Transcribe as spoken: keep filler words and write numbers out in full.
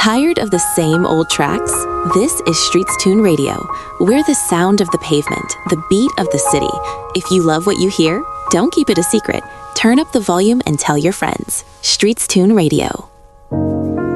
Tired of the same old tracks? This is Streets Tune Radio. We're the sound of the pavement, the beat of the city. If you love what you hear, don't keep it a secret. Turn up the volume and tell your friends. Streets Tune Radio.